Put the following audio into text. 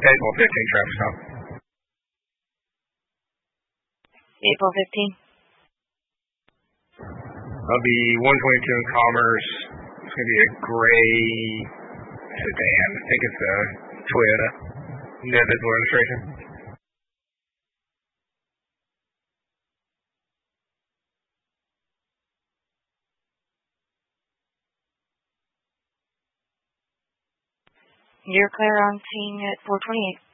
April 15 traffic stop. April 15. That'll be 122 in Commerce. It's going to be a gray sedan. I think it's a Toyota. No visible registration. You're clear on scene at 428.